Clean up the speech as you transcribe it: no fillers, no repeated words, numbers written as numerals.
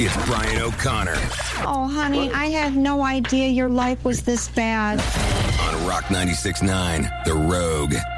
It's Brian O'Connor. Oh, honey, I had no idea your life was this bad. On Rock 96.9, The Rogue.